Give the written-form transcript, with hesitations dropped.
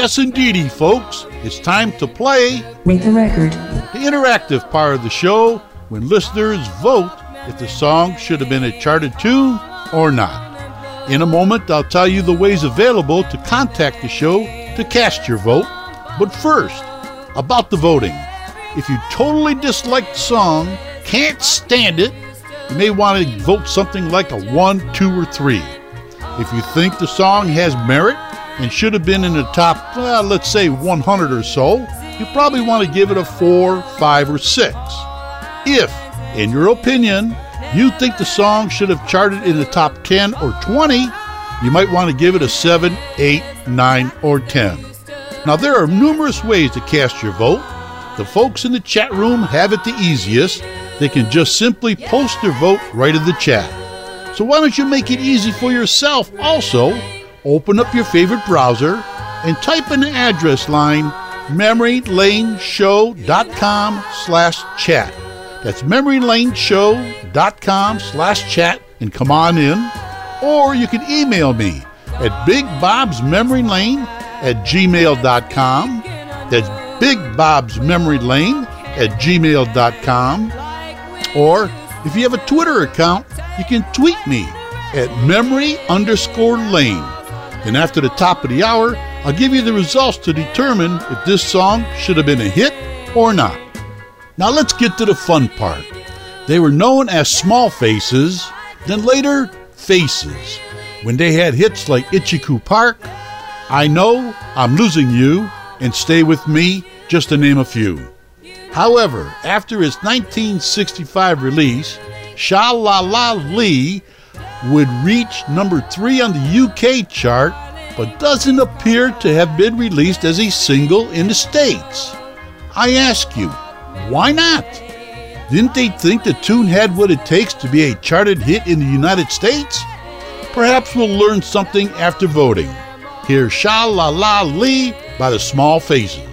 Yes, indeedy, folks. It's time to play Rate the Record, the interactive part of the show when listeners vote if the song should have been a charted tune or not. In a moment, I'll tell you the ways available to contact the show to cast your vote. But first, about the voting. If you totally dislike the song, can't stand it, you may want to vote something like a 1, 2, or 3. If you think the song has merit and should have been in the top, let's say 100 or so, you probably want to give it a 4, 5, or 6. If, in your opinion, you think the song should have charted in the top 10 or 20, you might want to give it a 7, 8, 9, or 10. Now, there are numerous ways to cast your vote. The folks in the chat room have it the easiest. They can just simply post their vote right in the chat. So why don't you make it easy for yourself also? Open up your favorite browser and type in the address line memorylaneshow.com/chat. That's memorylaneshow.com/chat and come on in. Or you can email me at bigbobsmemorylane@gmail.com. That's bigbobsmemorylane@gmail.com. Or if you have a Twitter account, you can tweet me at memory_lane. Then after the top of the hour, I'll give you the results to determine if this song should have been a hit or not. Now let's get to the fun part. They were known as Small Faces, then later Faces, when they had hits like Itchy-Coo Park, I Know, I'm Losing You, and Stay With Me, just to name a few. However, after its 1965 release, Sha-La-La Lee would reach number 3 on the UK chart, but doesn't appear to have been released as a single in the States. I ask you, why not? Didn't they think the tune had what it takes to be a charted hit in the United States? Perhaps we'll learn something after voting. Here's Sha-La-La Lee by the Small Faces.